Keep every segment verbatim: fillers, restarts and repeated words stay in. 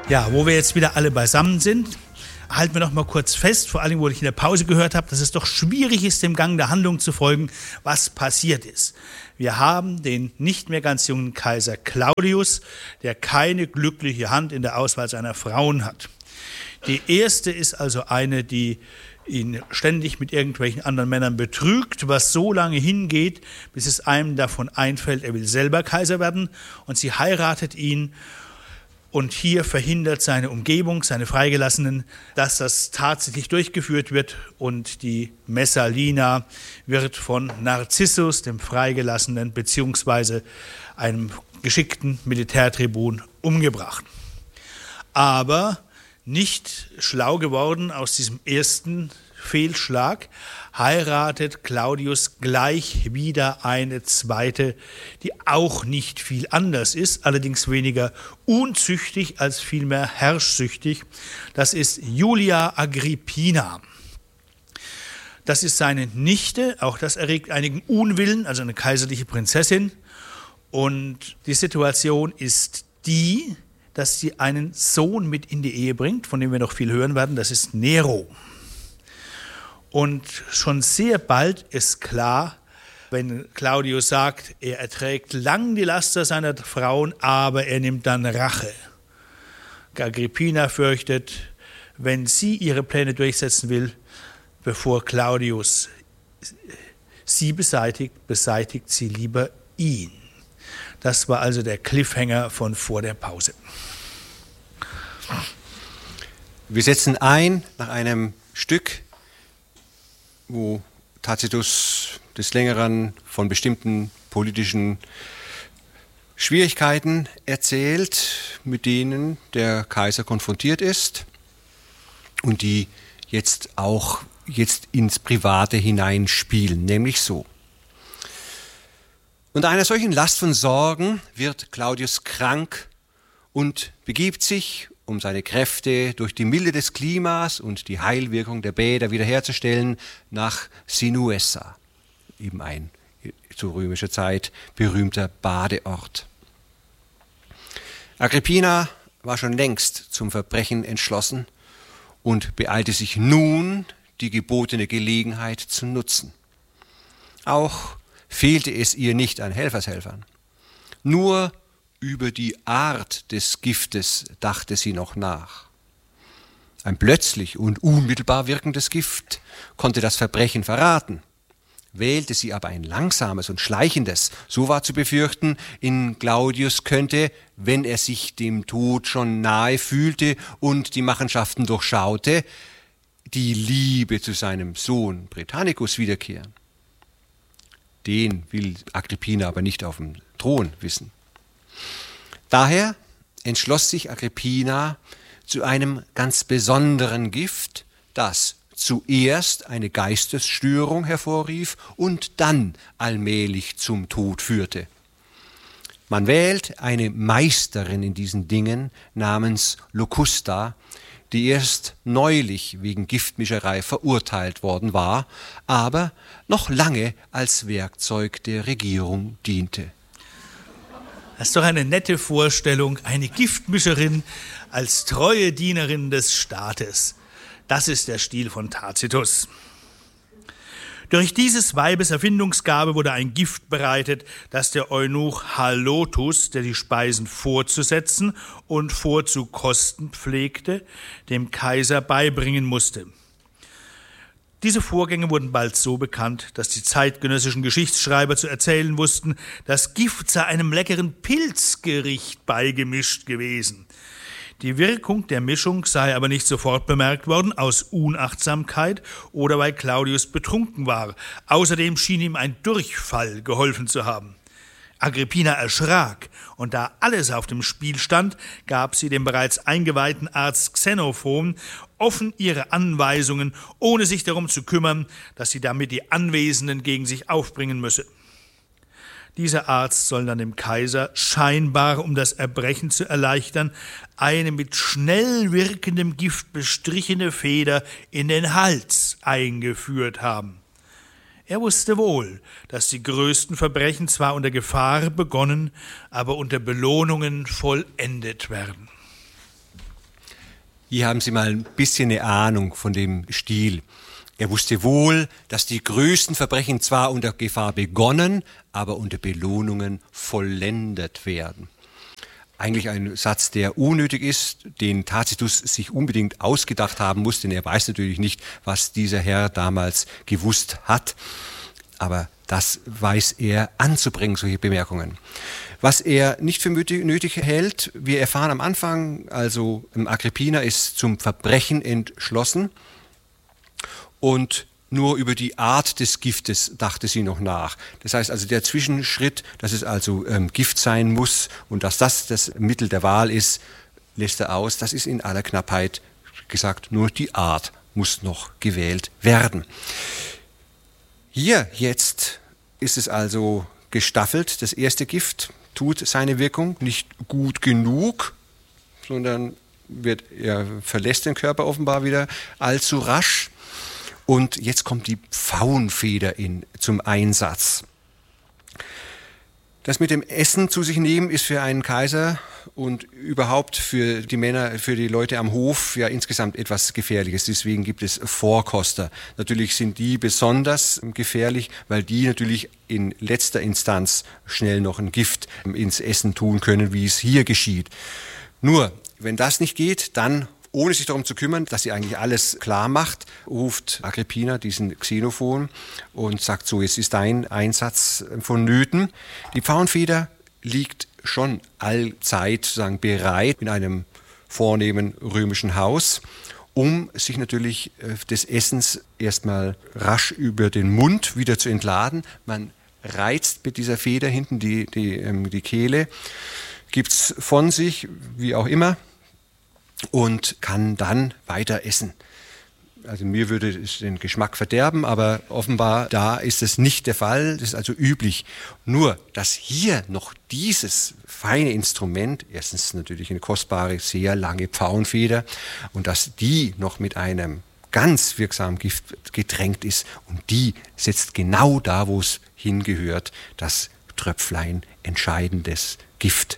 Ja, wo wir jetzt wieder alle beisammen sind, halten wir noch mal kurz fest, vor allem, wo ich in der Pause gehört habe, dass es doch schwierig ist, dem Gang der Handlung zu folgen, was passiert ist. Wir haben den nicht mehr ganz jungen Kaiser Claudius, der keine glückliche Hand in der Auswahl seiner Frauen hat. Die erste ist also eine, die ihn ständig mit irgendwelchen anderen Männern betrügt, was so lange hingeht, bis es einem davon einfällt, er will selber Kaiser werden, und sie heiratet ihn. Und hier verhindert seine Umgebung, seine Freigelassenen, dass das tatsächlich durchgeführt wird. Und die Messalina wird von Narzissus, dem Freigelassenen, beziehungsweise einem geschickten Militärtribun umgebracht. Aber nicht schlau geworden aus diesem ersten Fehlschlag, heiratet Claudius gleich wieder eine zweite, die auch nicht viel anders ist, allerdings weniger unzüchtig als vielmehr herrschsüchtig. Das ist Julia Agrippina. Das ist seine Nichte, auch das erregt einigen Unwillen, also eine kaiserliche Prinzessin. Und die Situation ist die, dass sie einen Sohn mit in die Ehe bringt, von dem wir noch viel hören werden, das ist Nero. Und schon sehr bald ist klar, wenn Claudius sagt, er erträgt lang die Laster seiner Frauen, aber er nimmt dann Rache. Agrippina fürchtet, wenn sie ihre Pläne durchsetzen will, bevor Claudius sie beseitigt, beseitigt sie lieber ihn. Das war also der Cliffhanger von vor der Pause. Wir setzen ein nach einem Stück, wo Tacitus des Längeren von bestimmten politischen Schwierigkeiten erzählt, mit denen der Kaiser konfrontiert ist und die jetzt auch jetzt ins Private hineinspielen, nämlich so. Unter einer solchen Last von Sorgen wird Claudius krank und begibt sich, um seine Kräfte durch die Milde des Klimas und die Heilwirkung der Bäder wiederherzustellen, nach Sinuessa, eben ein zu römischer Zeit berühmter Badeort. Agrippina war schon längst zum Verbrechen entschlossen und beeilte sich nun, die gebotene Gelegenheit zu nutzen. Auch fehlte es ihr nicht an Helfershelfern. Nur über die Art des Giftes dachte sie noch nach. Ein plötzlich und unmittelbar wirkendes Gift konnte das Verbrechen verraten. Wählte sie aber ein langsames und schleichendes, so war zu befürchten, in Claudius könnte, wenn er sich dem Tod schon nahe fühlte und die Machenschaften durchschaute, die Liebe zu seinem Sohn Britannicus wiederkehren. Den will Agrippina aber nicht auf dem Thron wissen. Daher entschloss sich Agrippina zu einem ganz besonderen Gift, das zuerst eine Geistesstörung hervorrief und dann allmählich zum Tod führte. Man wählt eine Meisterin in diesen Dingen namens Locusta, die erst neulich wegen Giftmischerei verurteilt worden war, aber noch lange als Werkzeug der Regierung diente. Das ist doch eine nette Vorstellung, eine Giftmischerin als treue Dienerin des Staates. Das ist der Stil von Tacitus. Durch dieses Weibes Erfindungsgabe wurde ein Gift bereitet, das der Eunuch Halotus, der die Speisen vorzusetzen und vorzukosten pflegte, dem Kaiser beibringen musste. Diese Vorgänge wurden bald so bekannt, dass die zeitgenössischen Geschichtsschreiber zu erzählen wussten, das Gift sei einem leckeren Pilzgericht beigemischt gewesen. Die Wirkung der Mischung sei aber nicht sofort bemerkt worden, aus Unachtsamkeit oder weil Claudius betrunken war. Außerdem schien ihm ein Durchfall geholfen zu haben. Agrippina erschrak, und da alles auf dem Spiel stand, gab sie dem bereits eingeweihten Arzt Xenophon offen ihre Anweisungen, ohne sich darum zu kümmern, dass sie damit die Anwesenden gegen sich aufbringen müsse. Dieser Arzt soll dann dem Kaiser, scheinbar um das Erbrechen zu erleichtern, eine mit schnell wirkendem Gift bestrichene Feder in den Hals eingeführt haben. Er wusste wohl, dass die größten Verbrechen zwar unter Gefahr begonnen, aber unter Belohnungen vollendet werden. Hier haben Sie mal ein bisschen eine Ahnung von dem Stil. Er wusste wohl, dass die größten Verbrechen zwar unter Gefahr begonnen, aber unter Belohnungen vollendet werden. Eigentlich ein Satz, der unnötig ist, den Tacitus sich unbedingt ausgedacht haben muss, denn er weiß natürlich nicht, was dieser Herr damals gewusst hat. Aber das weiß er anzubringen, solche Bemerkungen. Was er nicht für nötig hält, wir erfahren am Anfang, also Agrippina ist zum Verbrechen entschlossen und nur über die Art des Giftes dachte sie noch nach. Das heißt also der Zwischenschritt, dass es also ähm, Gift sein muss und dass das das Mittel der Wahl ist, lässt er aus. Das ist in aller Knappheit gesagt, nur die Art muss noch gewählt werden. Hier jetzt ist es also gestaffelt. Das erste Gift tut seine Wirkung nicht gut genug, sondern wird, er verlässt den Körper offenbar wieder allzu rasch. Und jetzt kommt die Pfauenfeder in, zum Einsatz. Das mit dem Essen zu sich nehmen ist für einen Kaiser und überhaupt für die Männer, für die Leute am Hof ja insgesamt etwas Gefährliches. Deswegen gibt es Vorkoster. Natürlich sind die besonders gefährlich, weil die natürlich in letzter Instanz schnell noch ein Gift ins Essen tun können, wie es hier geschieht. Nur, wenn das nicht geht, dann ohne sich darum zu kümmern, dass sie eigentlich alles klar macht, ruft Agrippina diesen Xenophon und sagt so, jetzt ist dein Einsatz vonnöten. Die Pfauenfeder liegt schon allzeit sozusagen bereit in einem vornehmen römischen Haus, um sich natürlich des Essens erstmal rasch über den Mund wieder zu entladen. Man reizt mit dieser Feder hinten die, die, die Kehle, gibt es von sich, wie auch immer, und kann dann weiter essen. Also mir würde es den Geschmack verderben, aber offenbar da ist es nicht der Fall, das ist also üblich. Nur, dass hier noch dieses feine Instrument, erstens natürlich eine kostbare, sehr lange Pfauenfeder, und dass die noch mit einem ganz wirksamen Gift getränkt ist, und die setzt genau da, wo es hingehört, das Tröpflein entscheidendes Gift.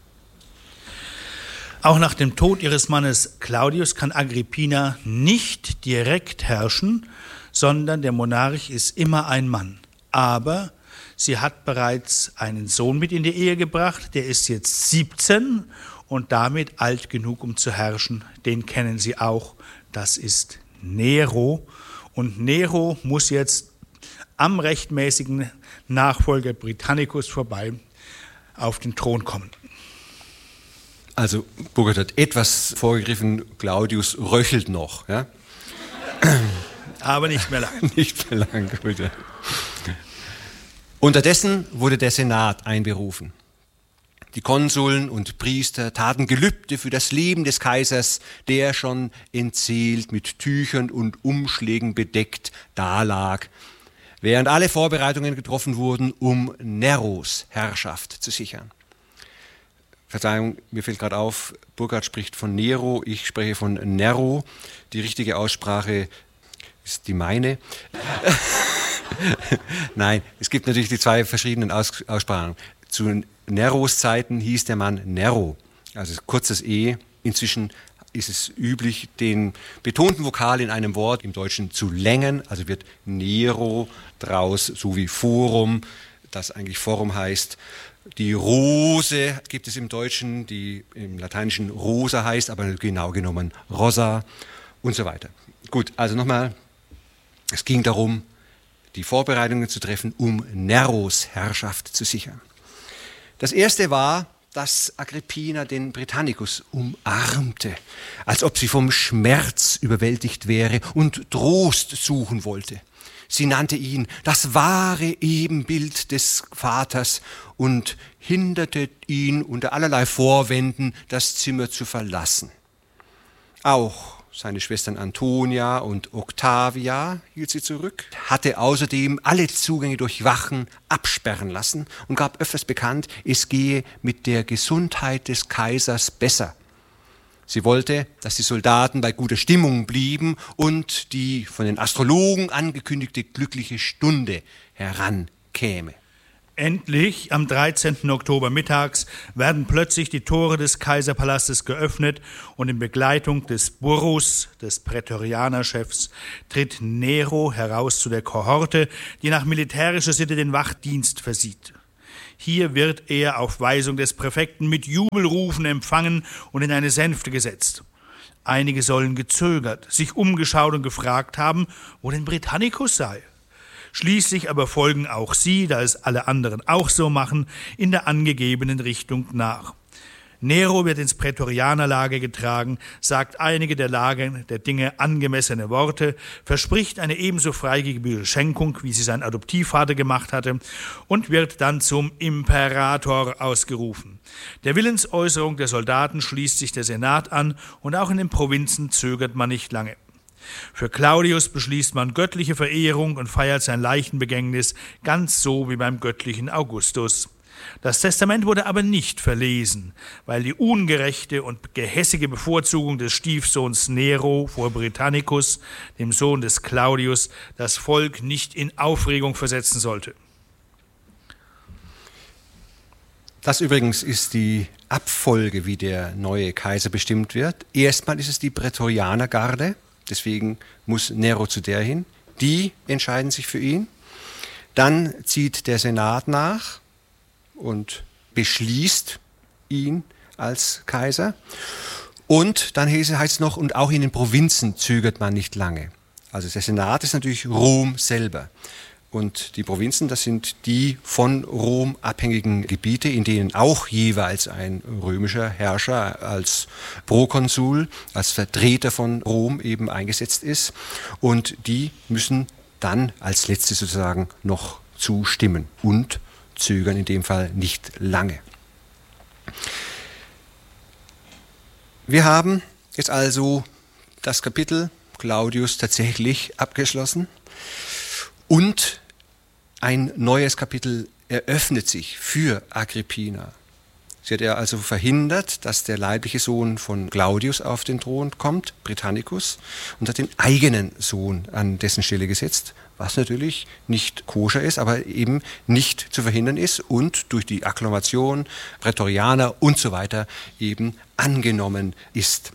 Auch nach dem Tod ihres Mannes Claudius kann Agrippina nicht direkt herrschen, sondern der Monarch ist immer ein Mann. Aber sie hat bereits einen Sohn mit in die Ehe gebracht, der ist jetzt siebzehn und damit alt genug, um zu herrschen. Den kennen Sie auch, das ist Nero. Und Nero muss jetzt am rechtmäßigen Nachfolger Britannicus vorbei auf den Thron kommen. Also Burkhard hat etwas vorgegriffen, Claudius röchelt noch. Ja? Aber nicht mehr lang. Nicht mehr lang, gut. Ja. Unterdessen wurde der Senat einberufen. Die Konsuln und Priester taten Gelübde für das Leben des Kaisers, der schon entseelt mit Tüchern und Umschlägen bedeckt dalag, während alle Vorbereitungen getroffen wurden, um Neros Herrschaft zu sichern. Verzeihung, mir fällt gerade auf, Burkhard spricht von Nero, ich spreche von Nero. Die richtige Aussprache ist die meine. Nein, es gibt natürlich die zwei verschiedenen Aus- Aussprachen. Zu Neros Zeiten hieß der Mann Nero, also kurzes E. Inzwischen ist es üblich, den betonten Vokal in einem Wort im Deutschen zu längen, also wird Nero draus, so wie Forum, das eigentlich Forum heißt. Die Rose gibt es im Deutschen, die im Lateinischen Rosa heißt, aber genau genommen Rosa und so weiter. Gut, also nochmal, es ging darum, die Vorbereitungen zu treffen, um Neros Herrschaft zu sichern. Das erste war, dass Agrippina den Britannicus umarmte, als ob sie vom Schmerz überwältigt wäre und Trost suchen wollte. Sie nannte ihn das wahre Ebenbild des Vaters und hinderte ihn unter allerlei Vorwänden, das Zimmer zu verlassen. Auch seine Schwestern Antonia und Octavia hielt sie zurück, hatte außerdem alle Zugänge durch Wachen absperren lassen und gab öfters bekannt, es gehe mit der Gesundheit des Kaisers besser. Sie wollte, dass die Soldaten bei guter Stimmung blieben und die von den Astrologen angekündigte glückliche Stunde herankäme. Endlich, am dreizehnten Oktober mittags, werden plötzlich die Tore des Kaiserpalastes geöffnet und in Begleitung des Burrus, des Prätorianerchefs, tritt Nero heraus zu der Kohorte, die nach militärischer Sitte den Wachdienst versieht. Hier wird er auf Weisung des Präfekten mit Jubelrufen empfangen und in eine Sänfte gesetzt. Einige sollen gezögert, sich umgeschaut und gefragt haben, wo denn Britannicus sei. Schließlich aber folgen auch sie, da es alle anderen auch so machen, in der angegebenen Richtung nach. Nero wird ins Prätorianerlager getragen, sagt einige der Lage der Dinge angemessene Worte, verspricht eine ebenso freigebige Schenkung, wie sie sein Adoptivvater gemacht hatte, und wird dann zum Imperator ausgerufen. Der Willensäußerung der Soldaten schließt sich der Senat an und auch in den Provinzen zögert man nicht lange. Für Claudius beschließt man göttliche Verehrung und feiert sein Leichenbegängnis, ganz so wie beim göttlichen Augustus. Das Testament wurde aber nicht verlesen, weil die ungerechte und gehässige Bevorzugung des Stiefsohns Nero vor Britannicus, dem Sohn des Claudius, das Volk nicht in Aufregung versetzen sollte. Das übrigens ist die Abfolge, wie der neue Kaiser bestimmt wird. Erstmal ist es die Prätorianergarde, deswegen muss Nero zu der hin. Die entscheiden sich für ihn. Dann zieht der Senat nach und beschließt ihn als Kaiser. Und dann heißt es noch, und auch in den Provinzen zögert man nicht lange. Also der Senat ist natürlich Rom selber. Und die Provinzen, das sind die von Rom abhängigen Gebiete, in denen auch jeweils ein römischer Herrscher als Prokonsul, als Vertreter von Rom eben eingesetzt ist. Und die müssen dann als Letzte sozusagen noch zustimmen und zögern in dem Fall nicht lange. Wir haben jetzt also das Kapitel Claudius tatsächlich abgeschlossen und ein neues Kapitel eröffnet sich für Agrippina. Sie hat ja also verhindert, dass der leibliche Sohn von Claudius auf den Thron kommt, Britannicus, und hat den eigenen Sohn an dessen Stelle gesetzt, was natürlich nicht koscher ist, aber eben nicht zu verhindern ist und durch die Akklamation, Prätorianer und so weiter eben angenommen ist.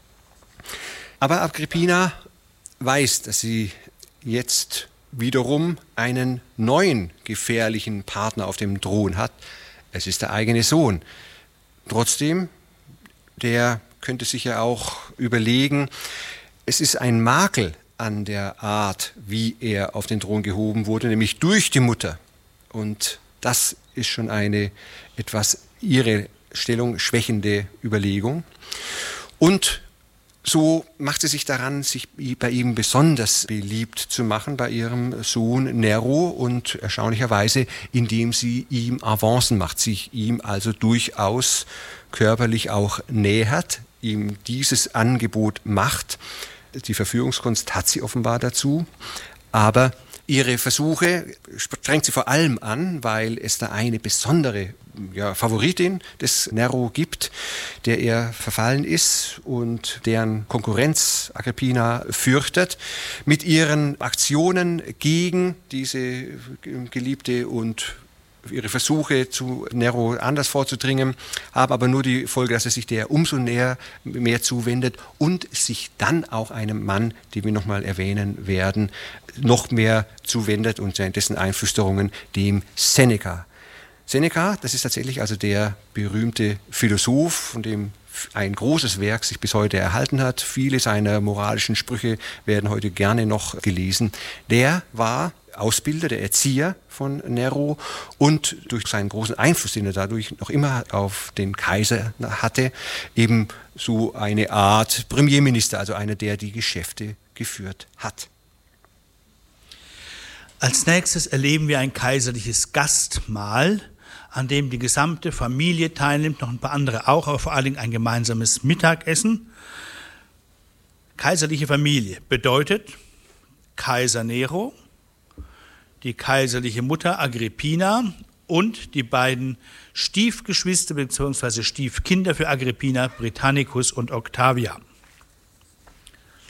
Aber Agrippina weiß, dass sie jetzt wiederum einen neuen gefährlichen Partner auf dem Thron hat. Es ist der eigene Sohn. Trotzdem, der könnte sich ja auch überlegen, es ist ein Makel an der Art, wie er auf den Thron gehoben wurde, nämlich durch die Mutter. Und das ist schon eine etwas ihre Stellung schwächende Überlegung. Und so macht sie sich daran, sich bei ihm besonders beliebt zu machen, bei ihrem Sohn Nero, und erstaunlicherweise, indem sie ihm Avancen macht, sich ihm also durchaus körperlich auch nähert, ihm dieses Angebot macht. Die Verführungskunst hat sie offenbar dazu, aber ihre Versuche strengt sie vor allem an, weil es da eine besondere ja, Favoritin des Nero gibt, der er verfallen ist und deren Konkurrenz Agrippina fürchtet. Mit ihren Aktionen gegen diese Geliebte und ihre Versuche, zu Nero anders vorzudringen, haben aber nur die Folge, dass er sich der umso näher mehr zuwendet und sich dann auch einem Mann, den wir nochmal erwähnen werden, noch mehr zuwendet und dessen Einflüsterungen, dem Seneca. Seneca, das ist tatsächlich also der berühmte Philosoph, von dem ein großes Werk sich bis heute erhalten hat. Viele seiner moralischen Sprüche werden heute gerne noch gelesen. Der war Ausbilder, der Erzieher von Nero und durch seinen großen Einfluss, den er dadurch noch immer auf den Kaiser hatte, eben so eine Art Premierminister, also einer, der die Geschäfte geführt hat. Als nächstes erleben wir ein kaiserliches Gastmahl, an dem die gesamte Familie teilnimmt, noch ein paar andere auch, aber vor allen Dingen ein gemeinsames Mittagessen. Kaiserliche Familie bedeutet Kaiser Nero, die kaiserliche Mutter Agrippina und die beiden Stiefgeschwister bzw. Stiefkinder für Agrippina, Britannicus und Octavia.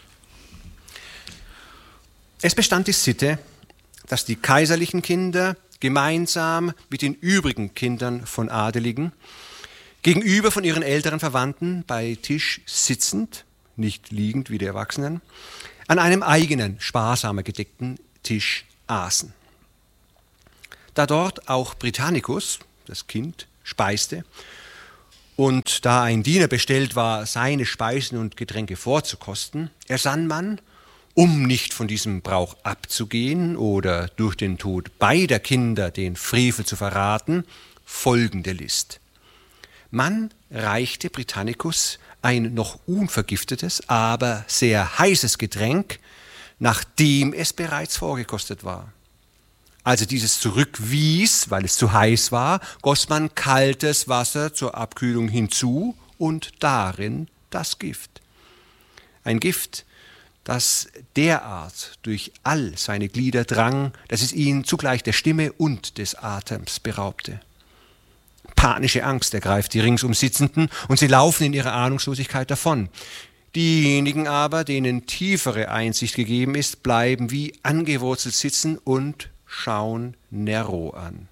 Es bestand die Sitte, dass die kaiserlichen Kinder gemeinsam mit den übrigen Kindern von Adeligen, gegenüber von ihren älteren Verwandten bei Tisch sitzend, nicht liegend wie die Erwachsenen, an einem eigenen, sparsamer gedeckten Tisch aßen. Da dort auch Britannicus, das Kind, speiste und da ein Diener bestellt war, seine Speisen und Getränke vorzukosten, ersann man, um nicht von diesem Brauch abzugehen oder durch den Tod beider Kinder den Frevel zu verraten, folgende List. Man reichte Britannicus ein noch unvergiftetes, aber sehr heißes Getränk, nachdem es bereits vorgekostet war. Als er dieses zurückwies, weil es zu heiß war, goss man kaltes Wasser zur Abkühlung hinzu und darin das Gift. Ein Gift, das derart durch all seine Glieder drang, dass es ihn zugleich der Stimme und des Atems beraubte. Panische Angst ergreift die ringsum Sitzenden und sie laufen in ihrer Ahnungslosigkeit davon. Diejenigen aber, denen tiefere Einsicht gegeben ist, bleiben wie angewurzelt sitzen und schauen Nero an.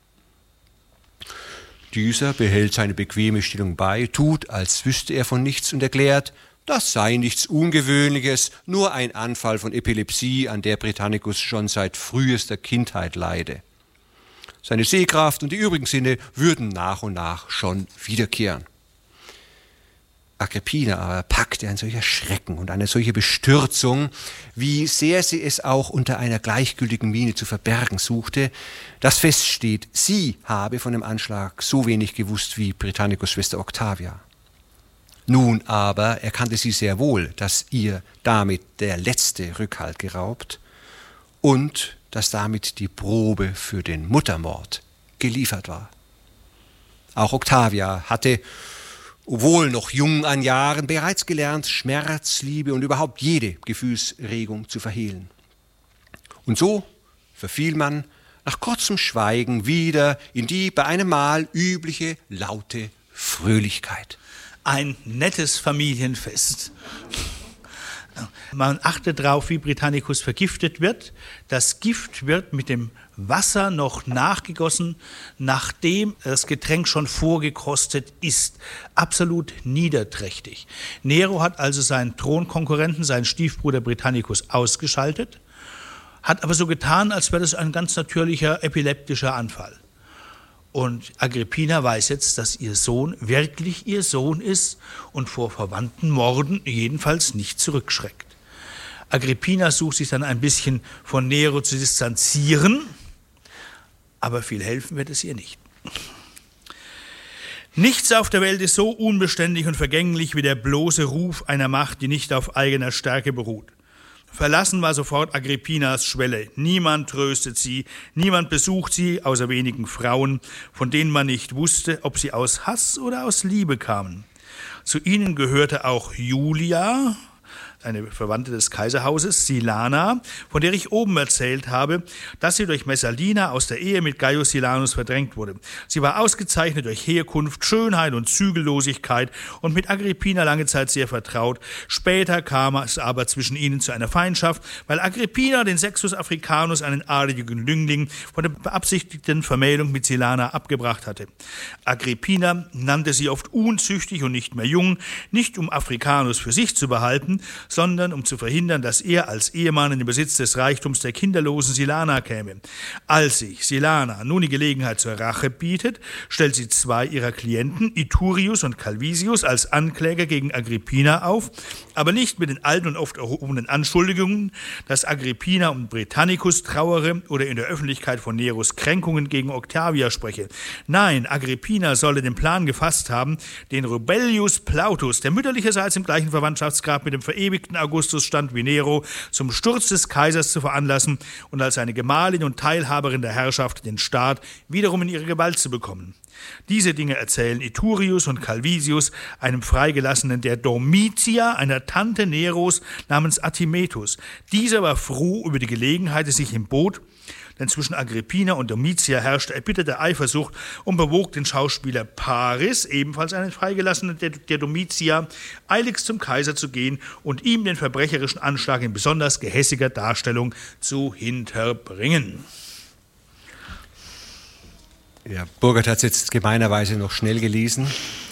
Dieser behält seine bequeme Stellung bei, tut, als wüsste er von nichts und erklärt, das sei nichts Ungewöhnliches, nur ein Anfall von Epilepsie, an der Britannicus schon seit frühester Kindheit leide. Seine Sehkraft und die übrigen Sinne würden nach und nach schon wiederkehren. Agrippina aber packte ein solcher Schrecken und eine solche Bestürzung, wie sehr sie es auch unter einer gleichgültigen Miene zu verbergen suchte, dass feststeht, sie habe von dem Anschlag so wenig gewusst wie Britannicus' Schwester Octavia. Nun aber erkannte sie sehr wohl, dass ihr damit der letzte Rückhalt geraubt und dass damit die Probe für den Muttermord geliefert war. Auch Octavia hatte, obwohl noch jung an Jahren, bereits gelernt, Schmerz, Liebe und überhaupt jede Gefühlsregung zu verhehlen. Und so verfiel man nach kurzem Schweigen wieder in die bei einem Mal übliche laute Fröhlichkeit. Ein nettes Familienfest. Man achtet darauf, wie Britannicus vergiftet wird. Das Gift wird mit dem Wasser noch nachgegossen, nachdem das Getränk schon vorgekostet ist. Absolut niederträchtig. Nero hat also seinen Thronkonkurrenten, seinen Stiefbruder Britannicus, ausgeschaltet, hat aber so getan, als wäre das ein ganz natürlicher epileptischer Anfall. Und Agrippina weiß jetzt, dass ihr Sohn wirklich ihr Sohn ist und vor verwandten Morden jedenfalls nicht zurückschreckt. Agrippina sucht sich dann ein bisschen von Nero zu distanzieren, aber viel helfen wird es ihr nicht. Nichts auf der Welt ist so unbeständig und vergänglich wie der bloße Ruf einer Macht, die nicht auf eigener Stärke beruht. Verlassen war sofort Agrippinas Schwelle. Niemand tröstet sie, niemand besucht sie, außer wenigen Frauen, von denen man nicht wusste, ob sie aus Hass oder aus Liebe kamen. Zu ihnen gehörte auch Julia, eine Verwandte des Kaiserhauses, Silana, von der ich oben erzählt habe, dass sie durch Messalina aus der Ehe mit Gaius Silanus verdrängt wurde. Sie war ausgezeichnet durch Herkunft, Schönheit und Zügellosigkeit und mit Agrippina lange Zeit sehr vertraut. Später kam es aber zwischen ihnen zu einer Feindschaft, weil Agrippina den Sextus Africanus, einen adeligen Jüngling, von der beabsichtigten Vermählung mit Silana abgebracht hatte. Agrippina nannte sie oft unzüchtig und nicht mehr jung, nicht um Africanus für sich zu behalten, sondern um zu verhindern, dass er als Ehemann in den Besitz des Reichtums der kinderlosen Silana käme. Als sich Silana nun die Gelegenheit zur Rache bietet, stellt sie zwei ihrer Klienten, Iturius und Calvisius, als Ankläger gegen Agrippina auf, aber nicht mit den alten und oft erhobenen Anschuldigungen, dass Agrippina um Britannicus trauere oder in der Öffentlichkeit von Neros Kränkungen gegen Octavia spreche. Nein, Agrippina solle den Plan gefasst haben, den Rubellius Plautus, der mütterlicherseits im gleichen Verwandtschaftsgrad mit dem verewigten Augustus stand wie Nero, zum Sturz des Kaisers zu veranlassen und als seine Gemahlin und Teilhaberin der Herrschaft den Staat wiederum in ihre Gewalt zu bekommen. Diese Dinge erzählen Iturius und Calvisius, einem Freigelassenen der Domitia, einer Tante Neros namens Artimetus. Dieser war froh über die Gelegenheit, die sich ihm bot, denn zwischen Agrippina und Domitia herrschte erbitterte Eifersucht und bewog den Schauspieler Paris, ebenfalls einen Freigelassenen der, der Domitia, eiligst zum Kaiser zu gehen und ihm den verbrecherischen Anschlag in besonders gehässiger Darstellung zu hinterbringen. Ja, Burkhard hat es jetzt gemeinerweise noch schnell gelesen,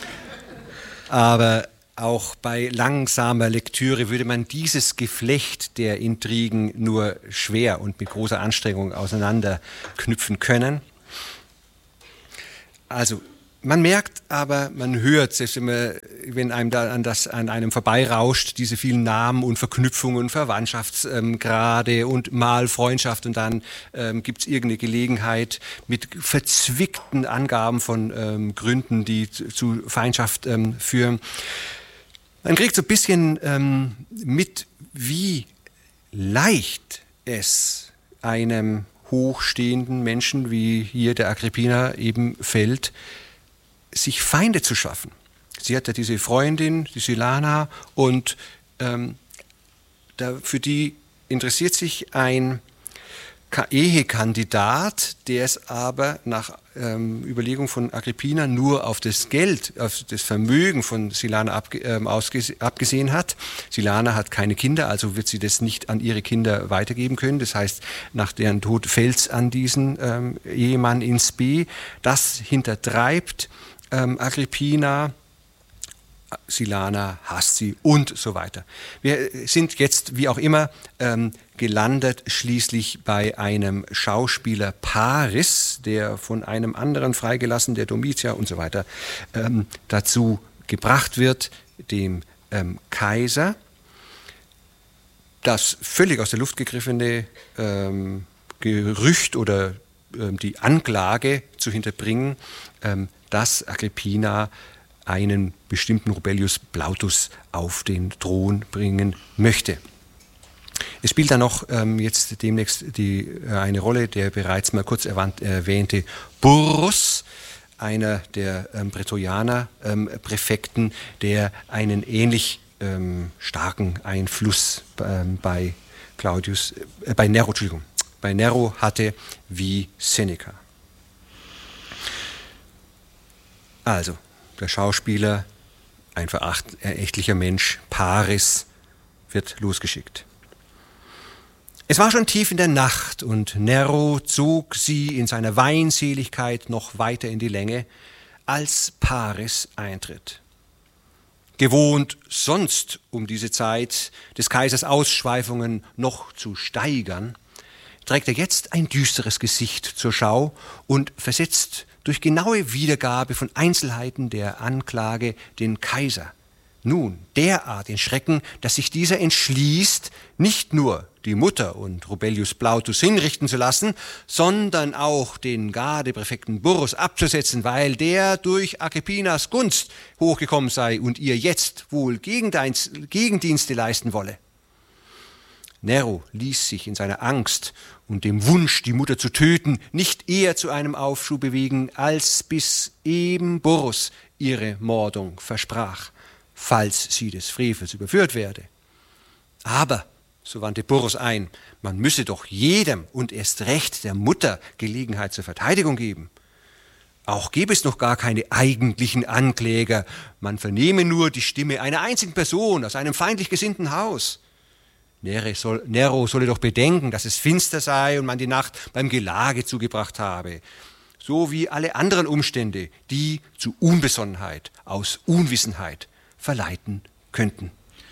aber auch bei langsamer Lektüre würde man dieses Geflecht der Intrigen nur schwer und mit großer Anstrengung auseinanderknüpfen können. Also man merkt aber, man hört, selbst wenn, man, wenn einem da an, das, an einem vorbeirauscht, diese vielen Namen und Verknüpfungen, Verwandtschaftsgrade ähm, und mal Freundschaft und dann ähm, gibt es irgendeine Gelegenheit mit verzwickten Angaben von ähm, Gründen, die zu, zu Feindschaft ähm, führen. Man kriegt so ein bisschen ähm, mit, wie leicht es einem hochstehenden Menschen, wie hier der Agrippina eben fällt, sich Feinde zu schaffen. Sie hat ja diese Freundin, die Silana, und ähm, da, für die interessiert sich ein Ehekandidat, der es aber nach ähm, Überlegung von Agrippina nur auf das Geld, auf das Vermögen von Silana abge, ähm, abgesehen hat. Silana hat keine Kinder, also wird sie das nicht an ihre Kinder weitergeben können. Das heißt, nach deren Tod fällt es an diesen ähm, Ehemann ins B. Das hintertreibt ähm, Agrippina. Silana hasst sie und so weiter. Wir sind jetzt, wie auch immer, ähm, gelandet schließlich bei einem Schauspieler Paris, der von einem anderen freigelassen, der Domitia und so weiter, ähm, dazu gebracht wird, dem ähm, Kaiser, das völlig aus der Luft gegriffene ähm, Gerücht oder ähm, die Anklage zu hinterbringen, ähm, dass Agrippina einen bestimmten Rubellius Plautus auf den Thron bringen möchte. Es spielt dann noch ähm, jetzt demnächst die, äh, eine Rolle der bereits mal kurz erwähnt, erwähnte Burrus, einer der ähm, Prätorianer ähm, Präfekten, der einen ähnlich ähm, starken Einfluss ähm, bei Claudius, äh, bei Nero, Entschuldigung, bei Nero hatte wie Seneca. Also, der Schauspieler, ein verächtlicher Mensch, Paris, wird losgeschickt. Es war schon tief in der Nacht und Nero zog sie in seiner Weinseligkeit noch weiter in die Länge, als Paris eintritt. Gewohnt sonst um diese Zeit des Kaisers Ausschweifungen noch zu steigern, trägt er jetzt ein düsteres Gesicht zur Schau und versetzt durch genaue Wiedergabe von Einzelheiten der Anklage den Kaiser nun derart in Schrecken, dass sich dieser entschließt, nicht nur die Mutter und Rubellius Plautus hinrichten zu lassen, sondern auch den Gardepräfekten Burrus abzusetzen, weil der durch Agrippinas Gunst hochgekommen sei und ihr jetzt wohl Gegendienste leisten wolle. Nero ließ sich in seiner Angst und dem Wunsch, die Mutter zu töten, nicht eher zu einem Aufschub bewegen, als bis eben Burrus ihre Mordung versprach, falls sie des Frevels überführt werde. Aber, so wandte Burrus ein, man müsse doch jedem und erst recht der Mutter Gelegenheit zur Verteidigung geben. Auch gäbe es noch gar keine eigentlichen Ankläger, man vernehme nur die Stimme einer einzigen Person aus einem feindlich gesinnten Haus. Nero, soll, Nero solle doch bedenken, dass es finster sei und man die Nacht beim Gelage zugebracht habe, so wie alle anderen Umstände, die zu Unbesonnenheit aus Unwissenheit verleiten könnten.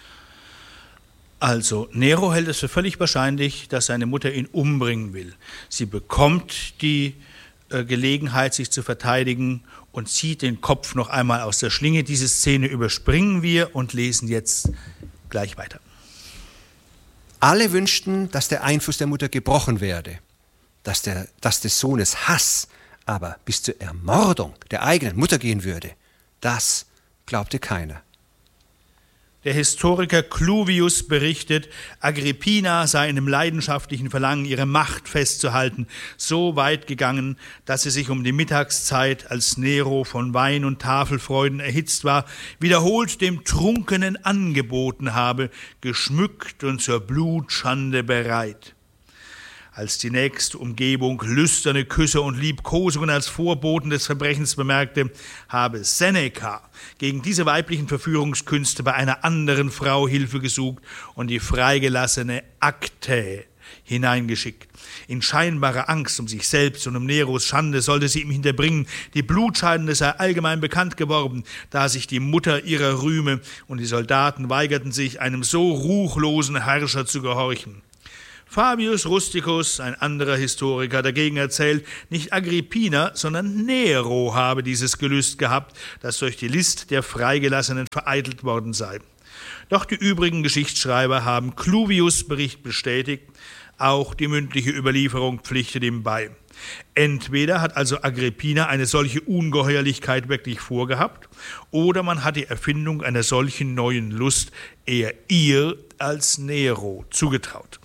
Also, Nero hält es für völlig wahrscheinlich, dass seine Mutter ihn umbringen will. Sie bekommt die äh, Gelegenheit, sich zu verteidigen und zieht den Kopf noch einmal aus der Schlinge. Diese Szene überspringen wir und lesen jetzt gleich weiter. Alle wünschten, dass der Einfluss der Mutter gebrochen werde, dass, der, dass des Sohnes Hass aber bis zur Ermordung der eigenen Mutter gehen würde. Das glaubte keiner. Der Historiker Cluvius berichtet, Agrippina sei in dem leidenschaftlichen Verlangen, ihre Macht festzuhalten, so weit gegangen, dass sie sich um die Mittagszeit, als Nero von Wein und Tafelfreuden erhitzt war, wiederholt dem Trunkenen angeboten habe, geschmückt und zur Blutschande bereit. Als die nächste Umgebung lüsterne Küsse und Liebkosungen als Vorboten des Verbrechens bemerkte, habe Seneca gegen diese weiblichen Verführungskünste bei einer anderen Frau Hilfe gesucht und die freigelassene Aktae hineingeschickt. In scheinbarer Angst um sich selbst und um Neros Schande sollte sie ihm hinterbringen, die Blutscheidende sei allgemein bekannt geworden, da sich die Mutter ihrer rühme, und die Soldaten weigerten sich, einem so ruchlosen Herrscher zu gehorchen. Fabius Rusticus, ein anderer Historiker, dagegen erzählt, nicht Agrippina, sondern Nero habe dieses Gelüst gehabt, das durch die List der Freigelassenen vereitelt worden sei. Doch die übrigen Geschichtsschreiber haben Cluvius' Bericht bestätigt, auch die mündliche Überlieferung pflichtet ihm bei. Entweder hat also Agrippina eine solche Ungeheuerlichkeit wirklich vorgehabt, oder man hat die Erfindung einer solchen neuen Lust eher ihr als Nero zugetraut.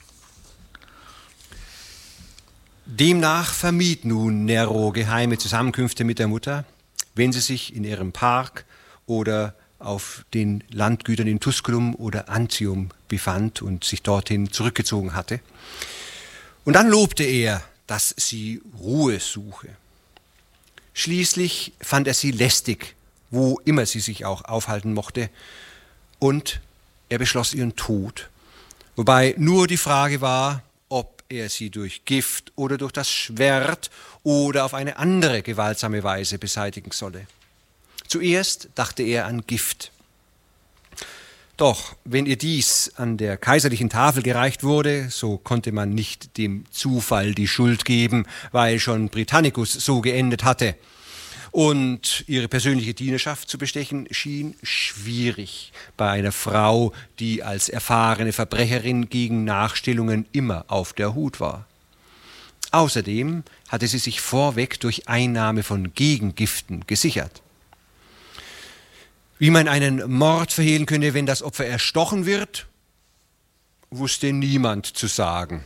Demnach vermied nun Nero geheime Zusammenkünfte mit der Mutter, wenn sie sich in ihrem Park oder auf den Landgütern in Tusculum oder Antium befand und sich dorthin zurückgezogen hatte. Und dann lobte er, dass sie Ruhe suche. Schließlich fand er sie lästig, wo immer sie sich auch aufhalten mochte, und er beschloss ihren Tod, wobei nur die Frage war, ob er sie durch Gift oder durch das Schwert oder auf eine andere gewaltsame Weise beseitigen solle. Zuerst dachte er an Gift. Doch wenn ihr dies an der kaiserlichen Tafel gereicht wurde, so konnte man nicht dem Zufall die Schuld geben, weil schon Britannicus so geendet hatte. Und ihre persönliche Dienerschaft zu bestechen schien schwierig bei einer Frau, die als erfahrene Verbrecherin gegen Nachstellungen immer auf der Hut war. Außerdem hatte sie sich vorweg durch Einnahme von Gegengiften gesichert. Wie man einen Mord verhehlen könne, wenn das Opfer erstochen wird, wusste niemand zu sagen.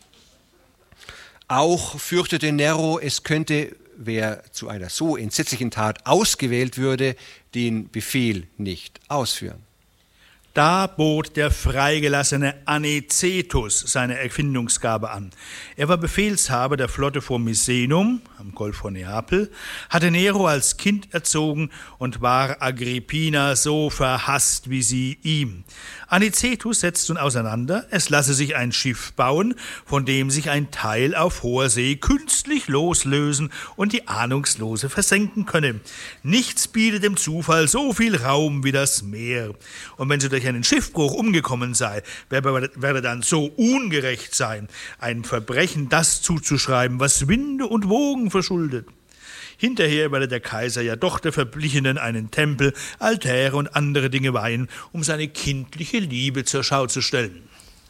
Auch fürchtete Nero, es könnte, wer zu einer so entsetzlichen Tat ausgewählt würde, den Befehl nicht ausführen. Da bot der freigelassene Anicetus seine Erfindungsgabe an. Er war Befehlshaber der Flotte vor Misenum, am Golf von Neapel, hatte Nero als Kind erzogen und war Agrippina so verhasst wie sie ihm. Anicetus setzt nun auseinander, es lasse sich ein Schiff bauen, von dem sich ein Teil auf hoher See künstlich loslösen und die Ahnungslose versenken könne. Nichts bietet dem Zufall so viel Raum wie das Meer. Und wenn sie durch einen Schiffbruch umgekommen sei, wer werde dann so ungerecht sein, ein Verbrechen das zuzuschreiben, was Winde und Wogen verschuldet. Hinterher werde der Kaiser ja doch der Verblichenen einen Tempel, Altäre und andere Dinge weihen, um seine kindliche Liebe zur Schau zu stellen.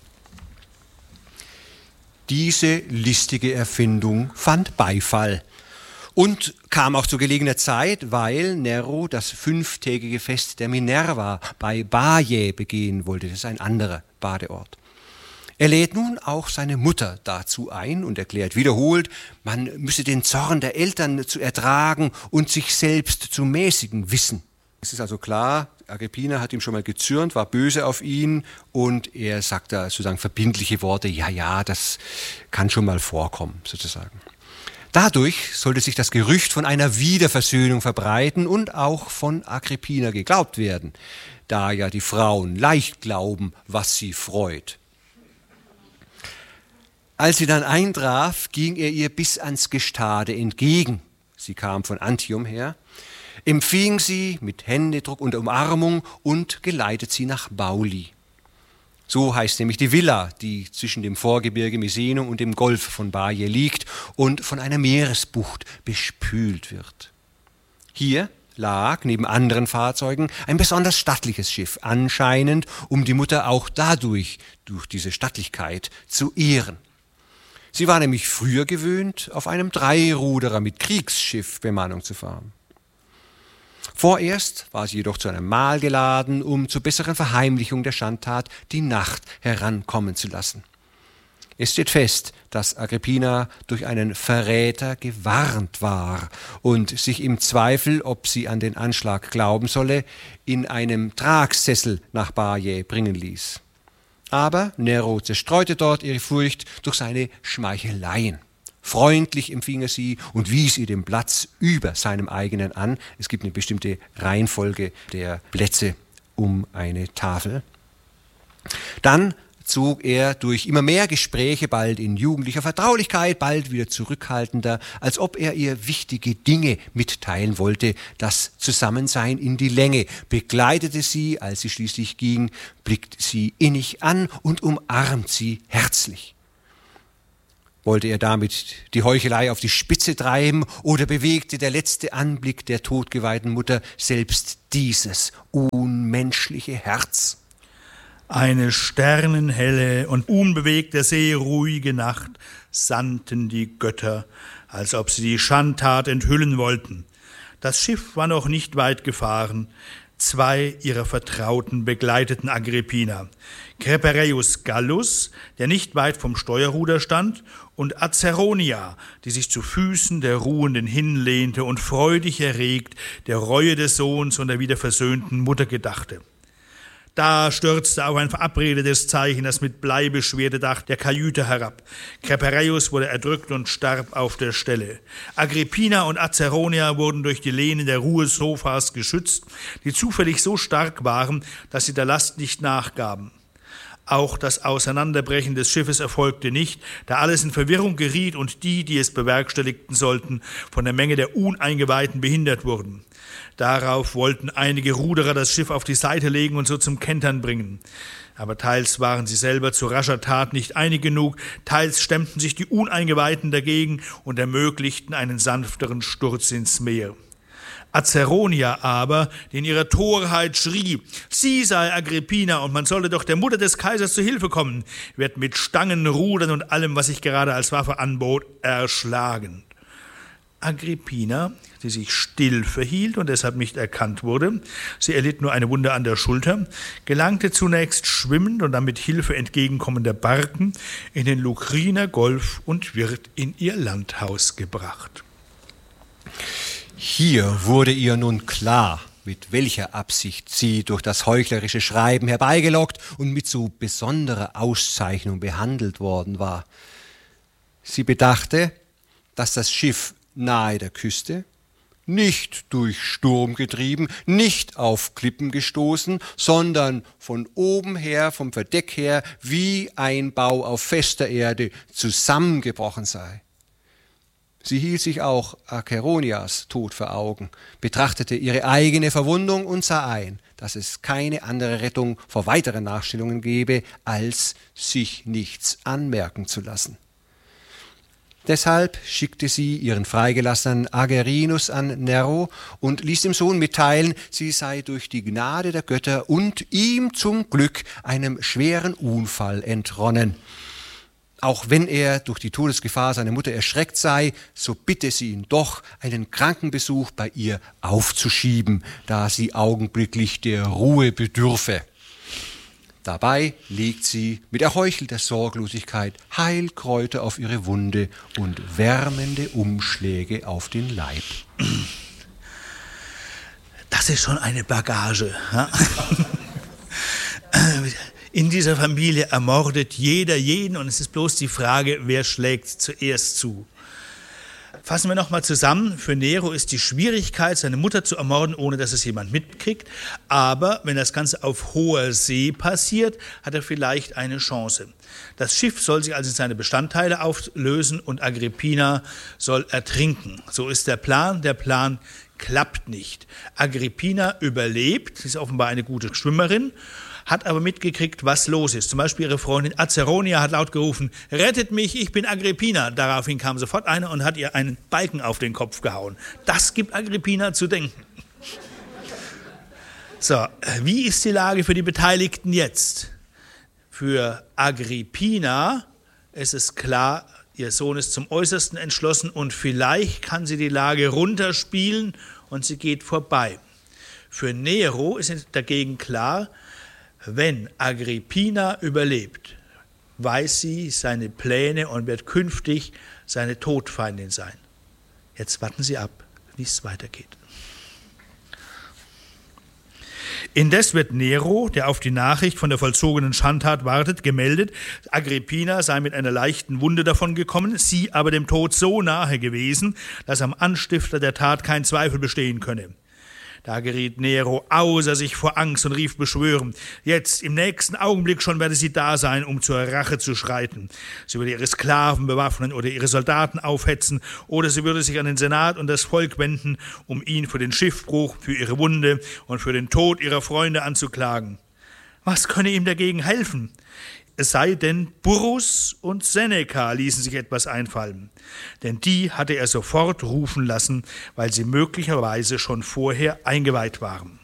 Diese listige Erfindung fand Beifall und kam auch zu gelegener Zeit, weil Nero das fünftägige Fest der Minerva bei Baiae begehen wollte. Das ist ein anderer Badeort. Er lädt nun auch seine Mutter dazu ein und erklärt wiederholt, man müsse den Zorn der Eltern zu ertragen und sich selbst zu mäßigen wissen. Es ist also klar, Agrippina hat ihm schon mal gezürnt, war böse auf ihn und er sagt da sozusagen verbindliche Worte, ja, ja, das kann schon mal vorkommen, sozusagen. Dadurch sollte sich das Gerücht von einer Wiederversöhnung verbreiten und auch von Agrippina geglaubt werden, da ja die Frauen leicht glauben, was sie freut. Als sie dann eintraf, ging er ihr bis ans Gestade entgegen. Sie kam von Antium her, empfing sie mit Händedruck und Umarmung und geleitet sie nach Bauli. So heißt nämlich die Villa, die zwischen dem Vorgebirge Misenum und dem Golf von Baiae liegt und von einer Meeresbucht bespült wird. Hier lag neben anderen Fahrzeugen ein besonders stattliches Schiff, anscheinend um die Mutter auch dadurch, durch diese Stattlichkeit, zu ehren. Sie war nämlich früher gewöhnt, auf einem Dreiruderer mit Kriegsschiffbemannung zu fahren. Vorerst war sie jedoch zu einem Mahl geladen, um zur besseren Verheimlichung der Schandtat die Nacht herankommen zu lassen. Es steht fest, dass Agrippina durch einen Verräter gewarnt war und sich im Zweifel, ob sie an den Anschlag glauben solle, in einem Tragsessel nach Baiae bringen ließ. Aber Nero zerstreute dort ihre Furcht durch seine Schmeicheleien. Freundlich empfing er sie und wies ihr den Platz über seinem eigenen an. Es gibt eine bestimmte Reihenfolge der Plätze um eine Tafel. Dann zog er durch immer mehr Gespräche, bald in jugendlicher Vertraulichkeit, bald wieder zurückhaltender, als ob er ihr wichtige Dinge mitteilen wollte, das Zusammensein in die Länge, begleitete sie, als sie schließlich ging, blickt sie innig an und umarmt sie herzlich. Wollte er damit die Heuchelei auf die Spitze treiben oder bewegte der letzte Anblick der todgeweihten Mutter selbst dieses unmenschliche Herz? Eine sternenhelle und unbewegte, seeruhige Nacht sandten die Götter, als ob sie die Schandtat enthüllen wollten. Das Schiff war noch nicht weit gefahren. Zwei ihrer Vertrauten begleiteten Agrippina. Crepereius Gallus, der nicht weit vom Steuerruder stand, und Acerronia, die sich zu Füßen der Ruhenden hinlehnte und freudig erregt der Reue des Sohns und der wieder versöhnten Mutter gedachte. Da stürzte auch ein verabredetes Zeichen, das mit Blei beschwerte Dach der Kajüte herab. Crepereius wurde erdrückt und starb auf der Stelle. Agrippina und Acerronia wurden durch die Lehnen der Ruhesofas geschützt, die zufällig so stark waren, dass sie der Last nicht nachgaben. Auch das Auseinanderbrechen des Schiffes erfolgte nicht, da alles in Verwirrung geriet und die, die es bewerkstelligten sollten, von der Menge der Uneingeweihten behindert wurden. Darauf wollten einige Ruderer das Schiff auf die Seite legen und so zum Kentern bringen. Aber teils waren sie selber zu rascher Tat nicht einig genug, teils stemmten sich die Uneingeweihten dagegen und ermöglichten einen sanfteren Sturz ins Meer. Acerronia aber, die in ihrer Torheit schrie, sie sei Agrippina und man solle doch der Mutter des Kaisers zu Hilfe kommen, wird mit Stangen, Rudern und allem, was sich gerade als Waffe anbot, erschlagen. Agrippina, die sich still verhielt und deshalb nicht erkannt wurde, sie erlitt nur eine Wunde an der Schulter, gelangte zunächst schwimmend und dann mit Hilfe entgegenkommender Barken in den Lucriner Golf und wird in ihr Landhaus gebracht. Hier wurde ihr nun klar, mit welcher Absicht sie durch das heuchlerische Schreiben herbeigelockt und mit so besonderer Auszeichnung behandelt worden war. Sie bedachte, dass das Schiff nahe der Küste, nicht durch Sturm getrieben, nicht auf Klippen gestoßen, sondern von oben her, vom Verdeck her, wie ein Bau auf fester Erde zusammengebrochen sei. Sie hielt sich auch Acerronias Tod vor Augen, betrachtete ihre eigene Verwundung und sah ein, dass es keine andere Rettung vor weiteren Nachstellungen gebe, als sich nichts anmerken zu lassen. Deshalb schickte sie ihren Freigelassenen Agerinus an Nero und ließ dem Sohn mitteilen, sie sei durch die Gnade der Götter und ihm zum Glück einem schweren Unfall entronnen. Auch wenn er durch die Todesgefahr seiner Mutter erschreckt sei, so bitte sie ihn doch, einen Krankenbesuch bei ihr aufzuschieben, da sie augenblicklich der Ruhe bedürfe. Dabei legt sie mit erheuchelter Sorglosigkeit Heilkräuter auf ihre Wunde und wärmende Umschläge auf den Leib. Das ist schon eine Bagage. Ja? In dieser Familie ermordet jeder jeden und es ist bloß die Frage, wer schlägt zuerst zu. Fassen wir nochmal zusammen. Für Nero ist die Schwierigkeit, seine Mutter zu ermorden, ohne dass es jemand mitkriegt. Aber wenn das Ganze auf hoher See passiert, hat er vielleicht eine Chance. Das Schiff soll sich also in seine Bestandteile auflösen und Agrippina soll ertrinken. So ist der Plan. Der Plan klappt nicht. Agrippina überlebt, sie ist offenbar eine gute Schwimmerin, hat aber mitgekriegt, was los ist. Zum Beispiel ihre Freundin Acerronia hat laut gerufen, rettet mich, ich bin Agrippina. Daraufhin kam sofort einer und hat ihr einen Balken auf den Kopf gehauen. Das gibt Agrippina zu denken. So, wie ist die Lage für die Beteiligten jetzt? Für Agrippina ist es klar, ihr Sohn ist zum Äußersten entschlossen und vielleicht kann sie die Lage runterspielen und sie geht vorbei. Für Nero ist dagegen klar, wenn Agrippina überlebt, weiß sie seine Pläne und wird künftig seine Todfeindin sein. Jetzt warten Sie ab, wie es weitergeht. Indes wird Nero, der auf die Nachricht von der vollzogenen Schandtat wartet, gemeldet, Agrippina sei mit einer leichten Wunde davongekommen, sie aber dem Tod so nahe gewesen, dass am Anstifter der Tat kein Zweifel bestehen könne. Da geriet Nero außer sich vor Angst und rief beschwörend, jetzt, im nächsten Augenblick schon werde sie da sein, um zur Rache zu schreiten. Sie würde ihre Sklaven bewaffnen oder ihre Soldaten aufhetzen, oder sie würde sich an den Senat und das Volk wenden, um ihn für den Schiffbruch, für ihre Wunde und für den Tod ihrer Freunde anzuklagen. Was könne ihm dagegen helfen? Es sei denn, Burrus und Seneca ließen sich etwas einfallen, denn die hatte er sofort rufen lassen, weil sie möglicherweise schon vorher eingeweiht waren.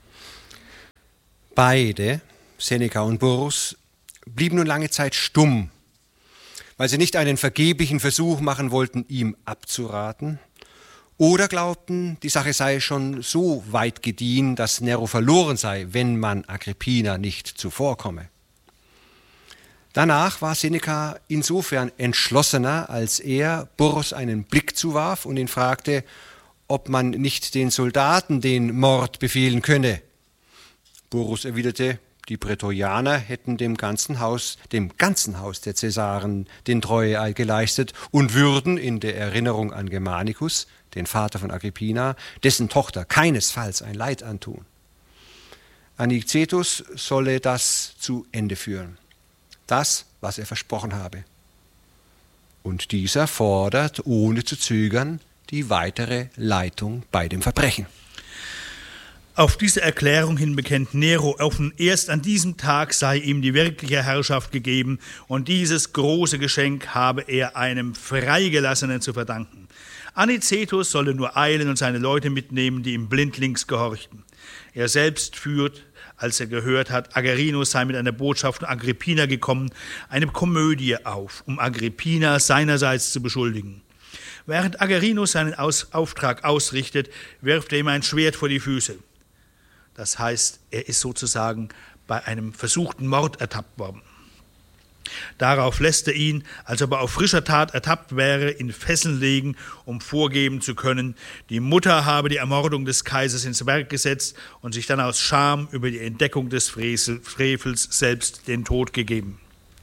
Beide, Seneca und Burrus, blieben nun lange Zeit stumm, weil sie nicht einen vergeblichen Versuch machen wollten, ihm abzuraten, oder glaubten, die Sache sei schon so weit gediehen, dass Nero verloren sei, wenn man Agrippina nicht zuvorkomme. Danach war Seneca insofern entschlossener, als er Burrus einen Blick zuwarf und ihn fragte, ob man nicht den Soldaten den Mord befehlen könne. Burrus erwiderte, die Prätorianer hätten dem ganzen Haus, dem ganzen Haus der Cäsaren den Treueeid geleistet und würden in der Erinnerung an Germanicus, den Vater von Agrippina, dessen Tochter keinesfalls ein Leid antun. Anicetus solle das zu Ende führen. Das, was er versprochen habe. Und dieser fordert, ohne zu zögern, die weitere Leitung bei dem Verbrechen. Auf diese Erklärung hin bekennt Nero offen, erst an diesem Tag sei ihm die wirkliche Herrschaft gegeben und dieses große Geschenk habe er einem Freigelassenen zu verdanken. Anicetus solle nur eilen und seine Leute mitnehmen, die ihm blindlings gehorchten. Er selbst führt, als er gehört hat, Agerinus sei mit einer Botschaft von Agrippina gekommen, eine Komödie auf, um Agrippina seinerseits zu beschuldigen. Während Agerinus seinen Aus- Auftrag ausrichtet, wirft er ihm ein Schwert vor die Füße. Das heißt, er ist sozusagen bei einem versuchten Mord ertappt worden. Darauf lässt er ihn, als ob er auf frischer Tat ertappt wäre, in Fesseln legen, um vorgeben zu können, die Mutter habe die Ermordung des Kaisers ins Werk gesetzt und sich dann aus Scham über die Entdeckung des Frevels selbst den Tod gegeben.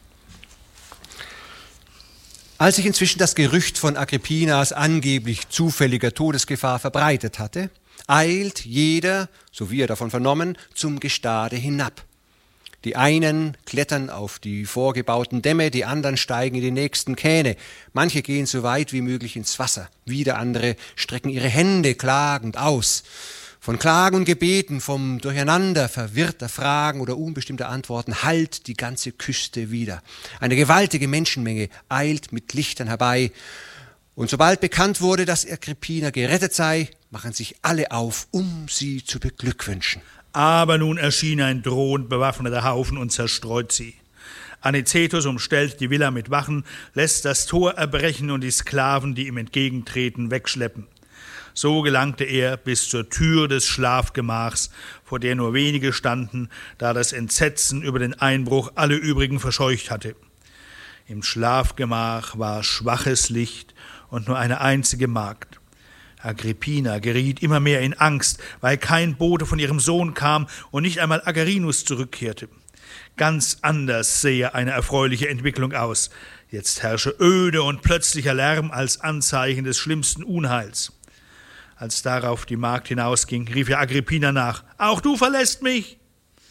Als sich inzwischen das Gerücht von Agrippinas angeblich zufälliger Todesgefahr verbreitet hatte, eilt jeder, so wie er davon vernommen, zum Gestade hinab. Die einen klettern auf die vorgebauten Dämme, die anderen steigen in die nächsten Kähne. Manche gehen so weit wie möglich ins Wasser, wieder andere strecken ihre Hände klagend aus. Von Klagen und Gebeten, vom Durcheinander verwirrter Fragen oder unbestimmter Antworten hallt die ganze Küste wieder. Eine gewaltige Menschenmenge eilt mit Lichtern herbei. Und sobald bekannt wurde, dass Agrippina gerettet sei, machen sich alle auf, um sie zu beglückwünschen. Aber nun erschien ein drohend bewaffneter Haufen und zerstreut sie. Anicetus umstellt die Villa mit Wachen, lässt das Tor erbrechen und die Sklaven, die ihm entgegentreten, wegschleppen. So gelangte er bis zur Tür des Schlafgemachs, vor der nur wenige standen, da das Entsetzen über den Einbruch alle übrigen verscheucht hatte. Im Schlafgemach war schwaches Licht und nur eine einzige Magd. Agrippina geriet immer mehr in Angst, weil kein Bote von ihrem Sohn kam und nicht einmal Agerinus zurückkehrte. Ganz anders sehe eine erfreuliche Entwicklung aus. Jetzt herrsche Öde und plötzlicher Lärm als Anzeichen des schlimmsten Unheils. Als darauf die Magd hinausging, rief er Agrippina nach, »Auch du verlässt mich!«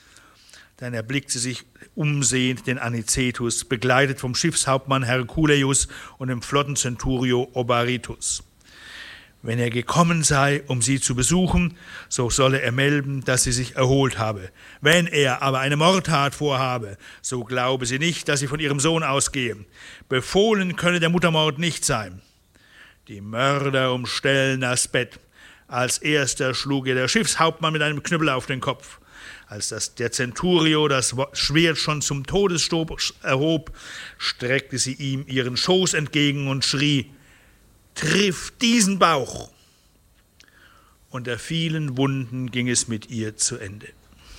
Dann erblickte sie sich umsehend den Anicetus, begleitet vom Schiffshauptmann Herculeius und dem Flottenzenturio Obaritus. Wenn er gekommen sei, um sie zu besuchen, so solle er melden, dass sie sich erholt habe. Wenn er aber eine Mordtat vorhabe, so glaube sie nicht, dass sie von ihrem Sohn ausgehe. Befohlen könne der Muttermord nicht sein. Die Mörder umstellen das Bett. Als erster schlug ihr der Schiffshauptmann mit einem Knüppel auf den Kopf. Als das, der Centurio das Schwert schon zum Todesstoß erhob, streckte sie ihm ihren Schoß entgegen und schrie, »Triff diesen Bauch!« Unter vielen Wunden ging es mit ihr zu Ende.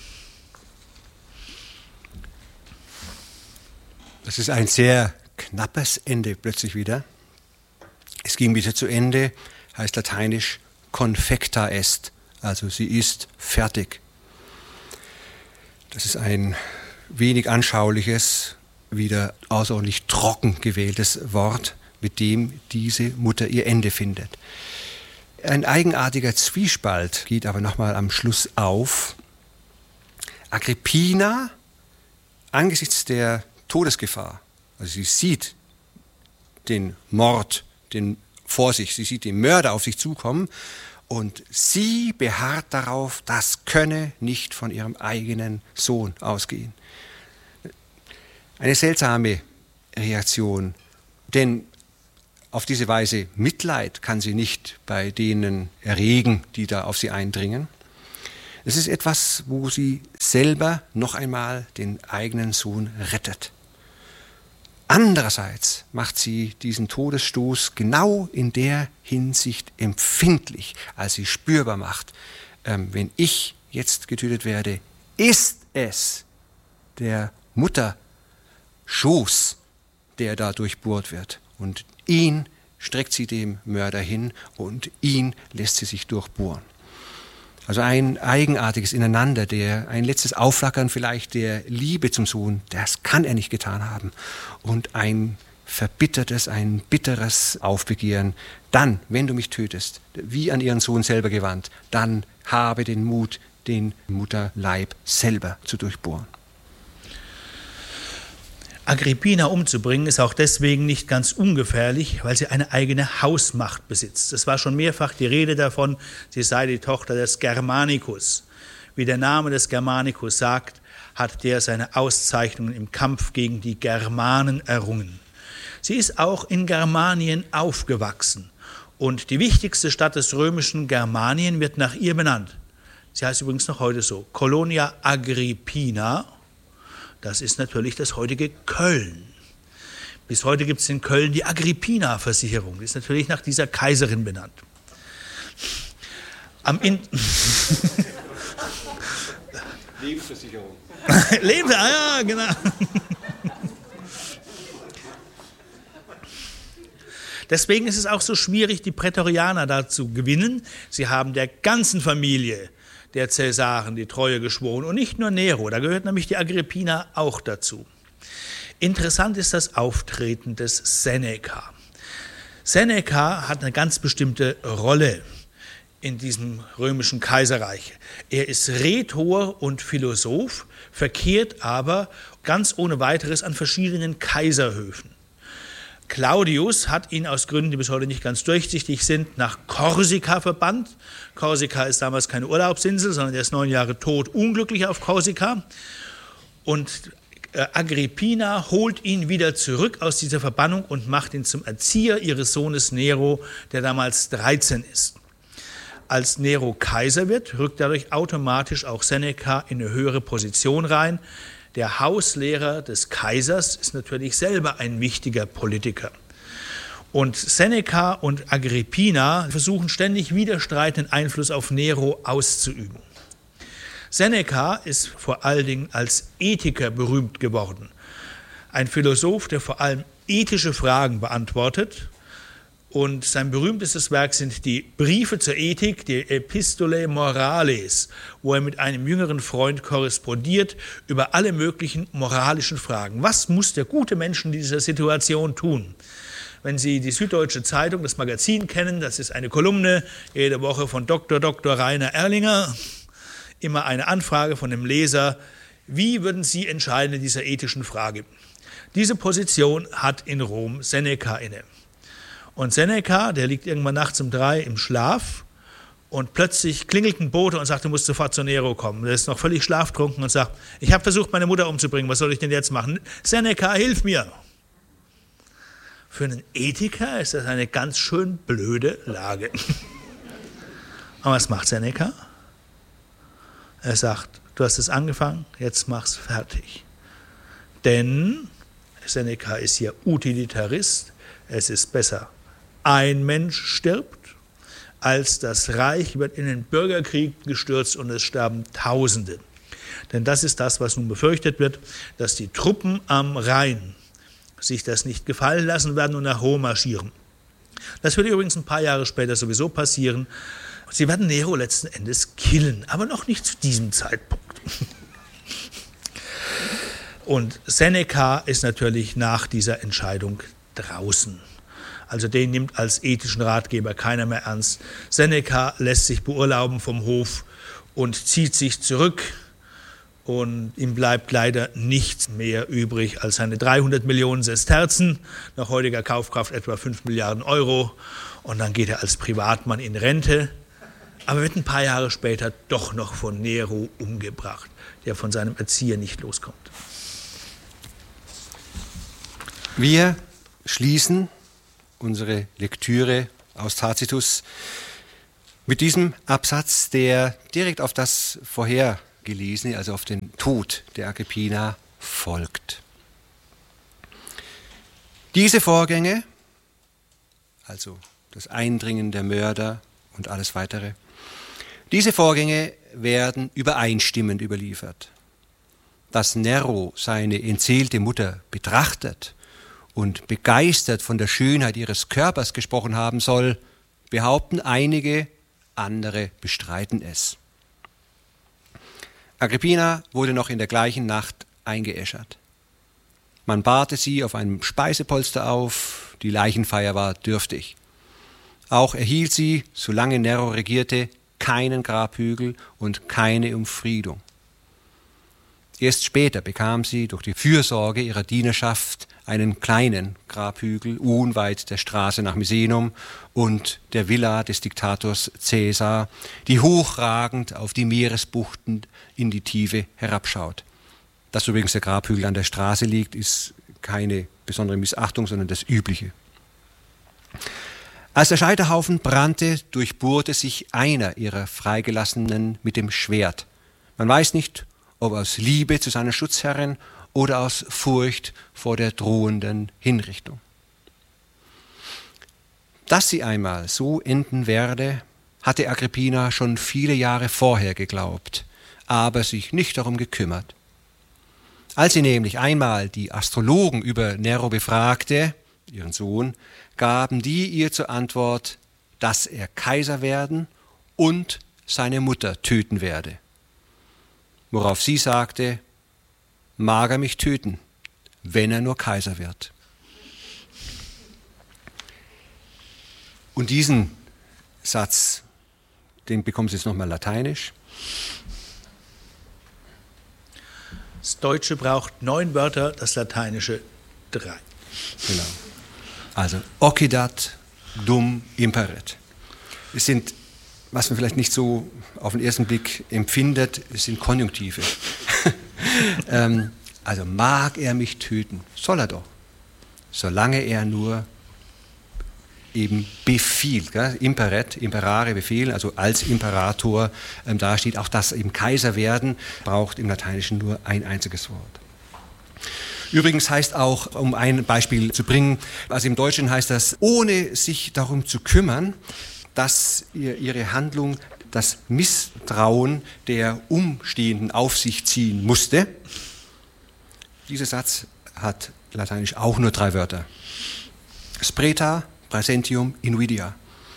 Das ist ein sehr knappes Ende plötzlich wieder. Es ging wieder zu Ende, heißt lateinisch confecta est, also sie ist fertig. Das ist ein wenig anschauliches, wieder außerordentlich trocken gewähltes Wort, mit dem diese Mutter ihr Ende findet. Ein eigenartiger Zwiespalt geht aber nochmal am Schluss auf. Agrippina, angesichts der Todesgefahr, also sie sieht den Mord den vor sich, sie sieht den Mörder auf sich zukommen und sie beharrt darauf, das könne nicht von ihrem eigenen Sohn ausgehen. Eine seltsame Reaktion, denn auf diese Weise Mitleid kann sie nicht bei denen erregen, die da auf sie eindringen. Es ist etwas, wo sie selber noch einmal den eigenen Sohn rettet. Andererseits macht sie diesen Todesstoß genau in der Hinsicht empfindlich, als sie spürbar macht, ähm, wenn ich jetzt getötet werde, ist es der Mutter Schoß, der da durchbohrt wird. Und ihn streckt sie dem Mörder hin und ihn lässt sie sich durchbohren. Also ein eigenartiges Ineinander, der, ein letztes Aufflackern vielleicht der Liebe zum Sohn, das kann er nicht getan haben. Und ein verbittertes, ein bitteres Aufbegehren. Dann, wenn du mich tötest, wie an ihren Sohn selber gewandt, dann habe den Mut, den Mutterleib selber zu durchbohren. Agrippina umzubringen ist auch deswegen nicht ganz ungefährlich, weil sie eine eigene Hausmacht besitzt. Es war schon mehrfach die Rede davon, sie sei die Tochter des Germanicus. Wie der Name des Germanicus sagt, hat der seine Auszeichnungen im Kampf gegen die Germanen errungen. Sie ist auch in Germanien aufgewachsen und die wichtigste Stadt des römischen Germanien wird nach ihr benannt. Sie heißt übrigens noch heute so, Colonia Agrippina. Das ist natürlich das heutige Köln. Bis heute gibt es in Köln die Agrippina-Versicherung. Die ist natürlich nach dieser Kaiserin benannt. Am In Lebensversicherung. Leben, ah ja, genau. Deswegen ist es auch so schwierig, die Prätorianer da zu gewinnen. Sie haben der ganzen Familie der Cäsaren die Treue geschworen und nicht nur Nero, da gehört nämlich die Agrippina auch dazu. Interessant ist das Auftreten des Seneca. Seneca hat eine ganz bestimmte Rolle in diesem römischen Kaiserreich. Er ist Rhetor und Philosoph, verkehrt aber ganz ohne weiteres an verschiedenen Kaiserhöfen. Claudius hat ihn aus Gründen, die bis heute nicht ganz durchsichtig sind, nach Korsika verbannt. Korsika ist damals keine Urlaubsinsel, sondern er ist neun Jahre tot, unglücklich auf Korsika. Und Agrippina holt ihn wieder zurück aus dieser Verbannung und macht ihn zum Erzieher ihres Sohnes Nero, der damals dreizehn ist. Als Nero Kaiser wird, rückt dadurch automatisch auch Seneca in eine höhere Position rein. Der Hauslehrer des Kaisers ist natürlich selber ein wichtiger Politiker. Und Seneca und Agrippina versuchen ständig widerstreitenden Einfluss auf Nero auszuüben. Seneca ist vor allen Dingen als Ethiker berühmt geworden. Ein Philosoph, der vor allem ethische Fragen beantwortet. Und sein berühmtestes Werk sind die Briefe zur Ethik, die Epistolae Morales, wo er mit einem jüngeren Freund korrespondiert über alle möglichen moralischen Fragen. Was muss der gute Mensch in dieser Situation tun? Wenn Sie die Süddeutsche Zeitung, das Magazin kennen, das ist eine Kolumne jede Woche von Doktor Doktor Rainer Erlinger, immer eine Anfrage von dem Leser, wie würden Sie entscheiden in dieser ethischen Frage? Diese Position hat in Rom Seneca inne. Und Seneca, der liegt irgendwann nachts um drei im Schlaf und plötzlich klingelt ein Bote und sagt, du musst sofort zu Nero kommen. Der ist noch völlig schlaftrunken und sagt, ich habe versucht, meine Mutter umzubringen, was soll ich denn jetzt machen? Seneca, hilf mir! Für einen Ethiker ist das eine ganz schön blöde Lage. Aber was macht Seneca? Er sagt, du hast es angefangen, jetzt mach's fertig. Denn Seneca ist hier Utilitarist, es ist besser, ein Mensch stirbt, als das Reich wird in den Bürgerkrieg gestürzt und es sterben Tausende. Denn das ist das, was nun befürchtet wird, dass die Truppen am Rhein sich das nicht gefallen lassen werden und nach Rom marschieren. Das wird übrigens ein paar Jahre später sowieso passieren. Sie werden Nero letzten Endes killen, aber noch nicht zu diesem Zeitpunkt. Und Seneca ist natürlich nach dieser Entscheidung draußen. Also den nimmt als ethischen Ratgeber keiner mehr ernst. Seneca lässt sich beurlauben vom Hof und zieht sich zurück. Und ihm bleibt leider nichts mehr übrig als seine dreihundert Millionen Sesterzen, nach heutiger Kaufkraft etwa fünf Milliarden Euro. Und dann geht er als Privatmann in Rente, aber wird ein paar Jahre später doch noch von Nero umgebracht, der von seinem Erzieher nicht loskommt. Wir schließen unsere Lektüre aus Tacitus mit diesem Absatz, der direkt auf das Vorhergelesene, also auf den Tod der Agrippina, folgt. Diese Vorgänge, also das Eindringen der Mörder und alles Weitere, diese Vorgänge werden übereinstimmend überliefert. Dass Nero seine entseelte Mutter betrachtet und begeistert von der Schönheit ihres Körpers gesprochen haben soll, behaupten einige, andere bestreiten es. Agrippina wurde noch in der gleichen Nacht eingeäschert. Man bahrte sie auf einem Speisepolster auf, die Leichenfeier war dürftig. Auch erhielt sie, solange Nero regierte, keinen Grabhügel und keine Umfriedung. Erst später bekam sie durch die Fürsorge ihrer Dienerschaft einen kleinen Grabhügel unweit der Straße nach Misenum und der Villa des Diktators Caesar, die hochragend auf die Meeresbuchten in die Tiefe herabschaut. Dass übrigens der Grabhügel an der Straße liegt, ist keine besondere Missachtung, sondern das Übliche. Als der Scheiterhaufen brannte, durchbohrte sich einer ihrer Freigelassenen mit dem Schwert. Man weiß nicht, ob aus Liebe zu seiner Schutzherrin oder aus Furcht vor der drohenden Hinrichtung. Dass sie einmal so enden werde, hatte Agrippina schon viele Jahre vorher geglaubt, aber sich nicht darum gekümmert. Als sie nämlich einmal die Astrologen über Nero befragte, ihren Sohn, gaben die ihr zur Antwort, dass er Kaiser werden und seine Mutter töten werde. Worauf sie sagte, mag er mich töten, wenn er nur Kaiser wird. Und diesen Satz, den bekommen Sie jetzt nochmal lateinisch. Das Deutsche braucht neun Wörter, das Lateinische drei. Genau. Also occidat dum imperet. Es sind, was man vielleicht nicht so auf den ersten Blick empfindet, es sind Konjunktive. ähm, also mag er mich töten, soll er doch, solange er nur eben befiehlt, gell? Imperet, imperare, befehlen, also als Imperator ähm, dasteht. Auch das eben Kaiser werden braucht im Lateinischen nur ein einziges Wort. Übrigens heißt auch, um ein Beispiel zu bringen, also im Deutschen heißt das, ohne sich darum zu kümmern, dass ihre Handlung das Misstrauen der Umstehenden auf sich ziehen musste. Dieser Satz hat lateinisch auch nur drei Wörter. Spreta, praesentium, invidia.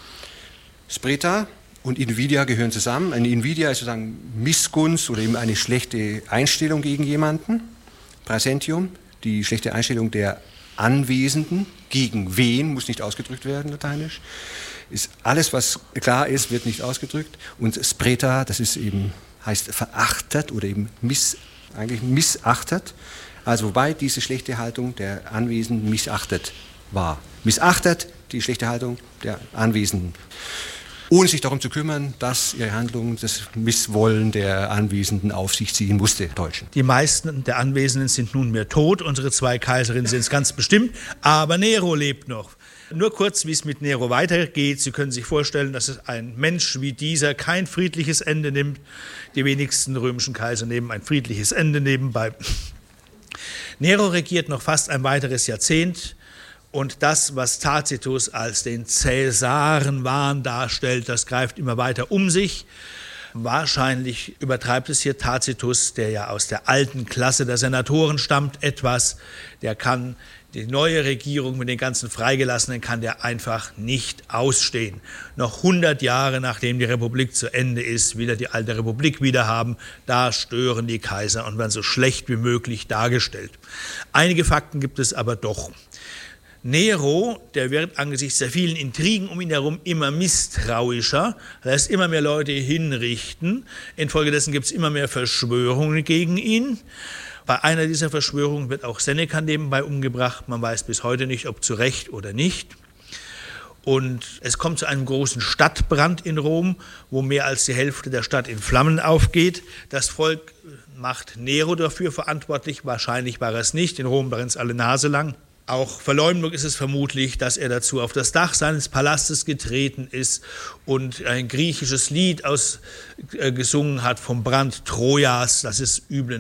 Spreta und Invidia gehören zusammen. Eine Invidia ist sozusagen Missgunst oder eben eine schlechte Einstellung gegen jemanden. Praesentium, die schlechte Einstellung der Anwesenden. Gegen wen, muss nicht ausgedrückt werden, lateinisch. Ist alles, was klar ist, wird nicht ausgedrückt. Und Spreta, das ist eben, heißt verachtet oder eben miss, eigentlich missachtet. Also wobei diese schlechte Haltung der Anwesenden missachtet war. Missachtet die schlechte Haltung der Anwesenden. Ohne sich darum zu kümmern, dass ihre Handlung das Misswollen der Anwesenden auf sich ziehen musste, Deutschen. Die meisten der Anwesenden sind nunmehr tot, unsere zwei Kaiserinnen sind es ganz bestimmt, aber Nero lebt noch. Nur kurz, wie es mit Nero weitergeht. Sie können sich vorstellen, dass es ein Mensch wie dieser kein friedliches Ende nimmt. Die wenigsten römischen Kaiser nehmen ein friedliches Ende nebenbei. Nero regiert noch fast ein weiteres Jahrzehnt. Und das, was Tacitus als den Cäsarenwahn darstellt, das greift immer weiter um sich. Wahrscheinlich übertreibt es hier Tacitus, der ja aus der alten Klasse der Senatoren stammt, etwas. Der kann die neue Regierung mit den ganzen Freigelassenen kann der einfach nicht ausstehen. Noch hundert Jahre nachdem die Republik zu Ende ist, will er die alte Republik wieder haben. Da stören die Kaiser und werden so schlecht wie möglich dargestellt. Einige Fakten gibt es aber doch. Nero, der wird angesichts der vielen Intrigen um ihn herum immer misstrauischer, lässt immer mehr Leute hinrichten. Infolgedessen gibt es immer mehr Verschwörungen gegen ihn. Bei einer dieser Verschwörungen wird auch Seneca nebenbei umgebracht. Man weiß bis heute nicht, ob zu Recht oder nicht. Und es kommt zu einem großen Stadtbrand in Rom, wo mehr als die Hälfte der Stadt in Flammen aufgeht. Das Volk macht Nero dafür verantwortlich. Wahrscheinlich war er es nicht. In Rom brennt es alle Nase lang. Auch Verleumdung ist es vermutlich, dass er dazu auf das Dach seines Palastes getreten ist und ein griechisches Lied aus, äh, gesungen hat vom Brand Trojas. Das ist üblen